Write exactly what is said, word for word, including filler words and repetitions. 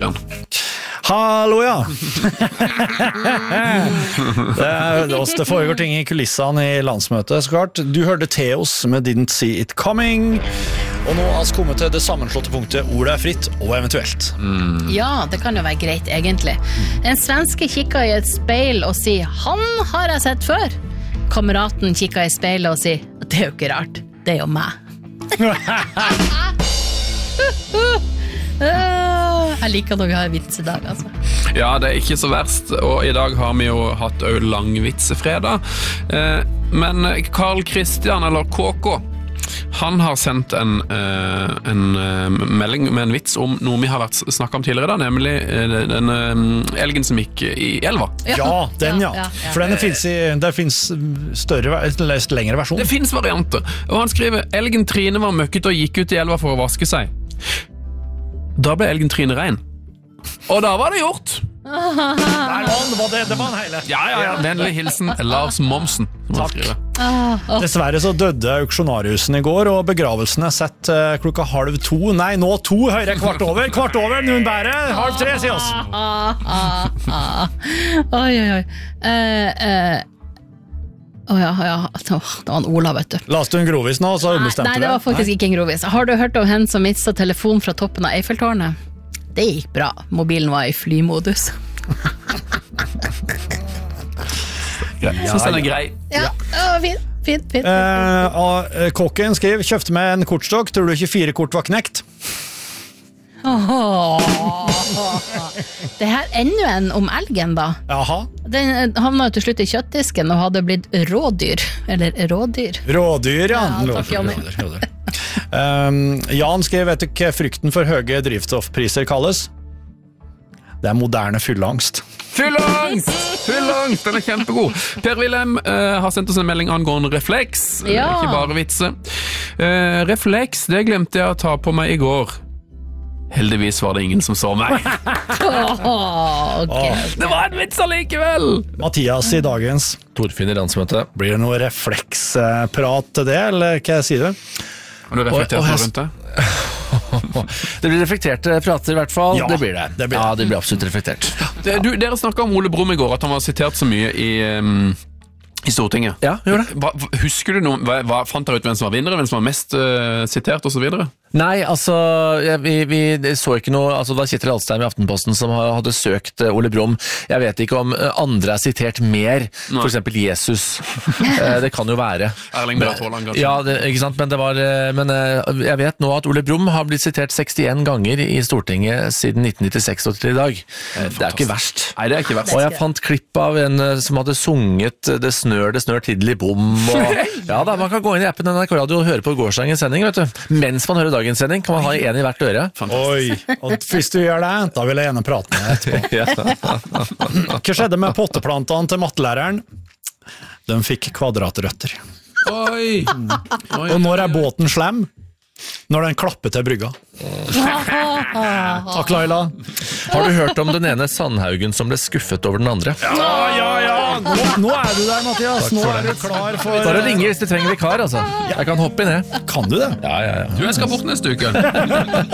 Jan. Hallo, ja. det, er, det foregår ting i kulissene i landsmøtet, så klart. Du hørte Theos med Didn't See It Coming, og nå har vi kommet til det sammenslåtte punktet ordet er fritt og eventuelt. Mm. Ja, det kan jo være greit egentlig. En svenske kikker i et speil og sier, han har jeg sett før. Kameraten kikker i speilet og sier, det er jo ikke rart, det er jo meg. Jeg liker når vi har vits i dag, altså. Ja, det er ikke så verst, og i dag har vi jo hatt jo langvitsefredag. Eh, men Carl Christian, eller K K, han har sendt en, eh, en eh, melding med en vits om noe vi har vært snakket om tidligere da, nemlig eh, den eh, elgen som gikk i elva. Ja, ja den ja. ja, ja. For den finnes i, det finnes større, eller lengre versjon. Det finnes varianter, og han skriver, elgen Trine var møkket og gikk ut i elva for å vaske seg. Da ble elgen Trine rein. Og da var det gjort. Nei, det var det, det var en hele. Ja, ja, ja. Vennlig hilsen Lars Momsen. Takk. Dessverre så døde auksjonariusen i går, og begravelsen er sett uh, klokka halv to. Nei, nå to, høyre kvart over. Kvart over, noen bære. Halv tre, sier oss. Oi, oi, oi. Uh, uh. Å oh, ja, ja, det var en Ola, vet du. Leste du en grovis nå, så bestemte du det? Nei, det var faktisk nei. Ikke en grovis. Har du hørt om henne som mistet telefon fra toppen av Eiffeltårnet? Det gikk bra. Mobilen var i flymodus. Ja, jeg synes den er grei. Ja, ja. Fint, fint, fint. Eh, og kokken skriver, kjøpte med en kortstokk, tror du ikke fire kort var knekt? Oh, det her er enda en om elgen da. Jaha. Den havna jo til slutt i kjøttdisken og hadde blitt rådyr. Eller rådyr. Rådyr, ja. Ja, takk, rådyr, rådyr. um, Jan skrev, vet du hva frykten for høye drivstoffpriser kalles? Det er moderne fylleangst. Fylleangst! Fylleangst, den er kjempegod. Per Wilhelm uh, har sendt oss en melding angående refleks. Ja. Ikke bare vitse. Uh, refleks, det glemte jeg å ta på meg i går. Heldigvis var det ingen som så meg. oh, okay, okay. Det var en vits allikevel. Mathias i dagens Torfinn i landsmøte. Blir det noe refleksprat til det, eller hva sier du? Har du reflektert noe rundt det? Det blir reflekterte prater i hvert fall. Ja, det blir det. det blir ja, det blir absolutt reflektert. Det, du, dere snakket om Ole Brumm i går, at han var sitert så mye i... Um I Stortinget. Ja, gjør det. Hva, husker du noe, hva, hva fant dere ut hvem som var vinnere, hvem som var mest uh, sitert og så videre? Nei, altså, ja, vi, vi så ikke noe, altså det var Kjetil Alstein i Aftenposten som hadde søkt uh, Ole Brumm. Jeg vet ikke om uh, andre er sitert mer, Nei. For eksempel Jesus. uh, det kan jo være. Erling Braut Haaland, kanskje. Ja, det, ikke sant, men det var, uh, men uh, jeg vet nå at Ole Brumm har blitt sitert sekstien ganger i Stortinget siden nitten nittiseks og til i dag. Det er, det er ikke verst. Nei, det er ikke verst. Og jeg fant klipp av en uh, som hadde sunget Det snør, det snør tiddelig bom. Og, ja da, man kan gå inn i appen N R K Radio og høre på gårsdagens sending, vet du. Mens man hører dagens sending, kan man ha en i hvert øre. Oi, og hvis du gjør det, da vil jeg gjerne prate med deg etterpå. Hva skjedde med potteplantene til mattelæreren? De fikk kvadratrøtter. Oi. Oi. Og når er båten slem? Når den klapper til brygga. Takk, Laila. Har du hørt om den ene Sandhaugen som ble skuffet over den andre? Ja, ja, ja! Nå, nå er du der, Mathias. Nå er du klar for... Bare ring hvis du trenger vikar, altså. Jeg kan hoppe inn, jeg. Kan du det? Ja, ja, ja. Du, jeg skal bort neste uke.